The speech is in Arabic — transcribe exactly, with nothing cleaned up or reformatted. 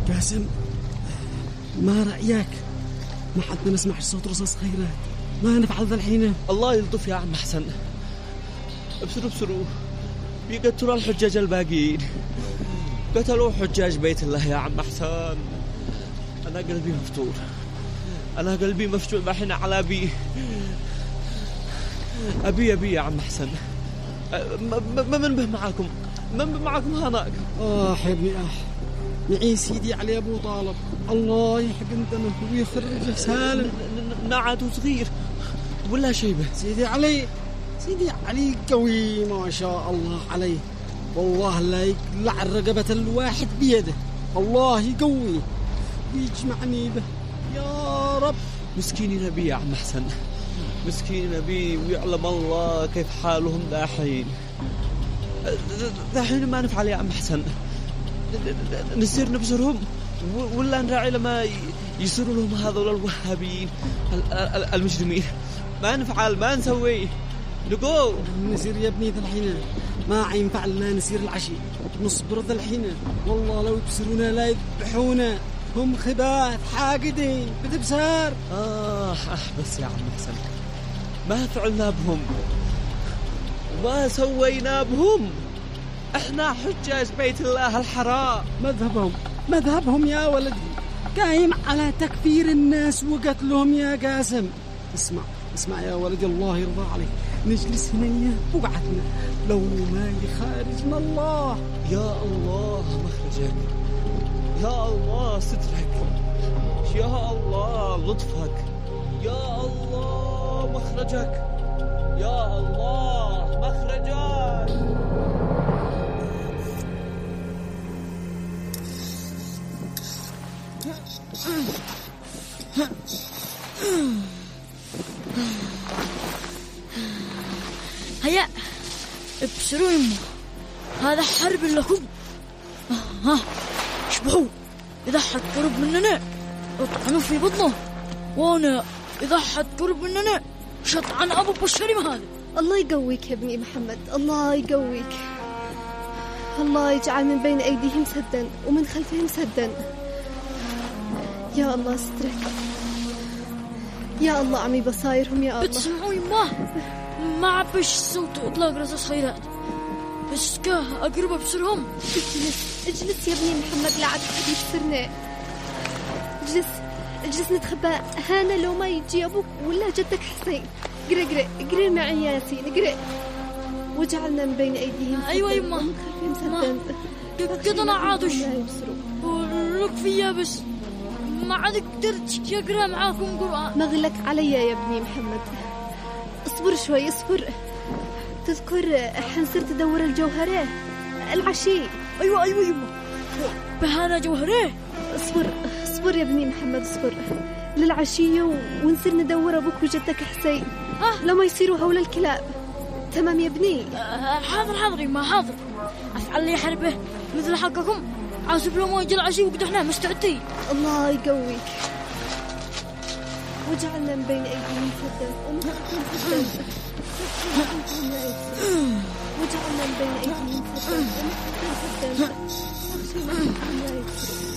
قاسم، ما رأيك؟ ما حدنا نسمع صوت رصاص خيرات، ما نفعل ذا الحين؟ الله يلطف يا عم حسن. ابصروا ابصروا، بيقتلوا الحجاج الباقيين، قتلوا حجاج بيت الله يا عم حسن. أنا قلبي مفتور، أنا قلبي مفتور الحين على أبي أبي أبي يا عم حسن. ما من به معاكم، من به معاكم هناك. آه حبني آه معي سيدي علي أبو طالب، الله يحقن دمه ويخرجه سالم. نعاد صغير ولا شيبه. سيدي علي سيدي علي قوي ما شاء الله عليه، والله لا يقلع رقبة الواحد بيده، الله يقوي ويجمعني به يا رب. مسكين نبي يا عم حسن، مسكين نبي، ويعلم الله كيف حالهم داحين. داحين ما نفعل يا عم حسن، نسير نبزرهم ولا نراعي لما يصيروا لهم هذول الوهابيين المجرمين؟ ما نفعل، ما نسوي، نقول نسير يا ابني ذا الحين، ما ينفع لنا نسير العشي، نصبر ذا الحين، والله لو يبصرونا لا يذبحونا، هم خباث حاقدين بتبسار. آه, آه بس يا عم حسن، ما فعلنا بهم، ما سوينا بهم، احنا حجاج بيت الله الحرام. مذهبهم مذهبهم يا ولدي قايم على تكفير الناس وقتلهم يا قاسم. اسمع اسمع يا ولدي، الله يرضى عليك، نجلس هنا وقعدنا لو ما يخارجنا الله. يا الله مخرجك، يا الله سترك، يا الله لطفك، يا الله مخرجك، يا الله مخرجك. هيا ابشروا يمه، هذا حرب لكم. ها اشبهوا، إذا حد قرب مننا اطعنوا في بطنه، وانا إذا حد قرب مننا شطعن أبو بشرم هذا. الله يقويك يا ابني محمد، الله يقويك، الله يجعل من بين أيديهم سدا ومن خلفهم سدا. يا الله سترك، يا الله عمي بصايرهم يا الله. بتسمعوا يماه؟ ما عبش صوت اطلاق رصاص خيرات، بس كاه اقرب ابصرهم. اجلس اجلس يا ابني محمد، لا عاد حد يبصرنا. اجلس اجلس نتخبى هانا لو ما يجي ابوك ولا جدك حسين. اقرا اقرا اقرا معي ياسين، اقرا. وجعلنا من بين ايديهم ايوه يما ومن خلفهم سدا قد انا عاطش ولك فيا، بس ما عاد قدرت يقرا معاكم قرآن. مغلك علي يا ابني محمد، اصبر شوي اصبر. تذكر حين صرت ادور الجوهره العشي؟ ايوه ايوه يما بهانا جوهره. اصبر اصبر يا ابني محمد اصبر للعشيه ونصير ندور ابوك وجدك حسين. اه لما يصيروا هول الكلاب. تمام يا ابني؟ آه حاضر حاضر يما حاضر. افعل لي حربه مثل حقكم، عاسب لو ما يجي العشي وقد احنا مستعدين. الله يقويك. وجعلنا من بين أيديهم سدا ومن خلفهم سدا. وجعلنا من بين أيديهم سدا ومن خلفهم سدا.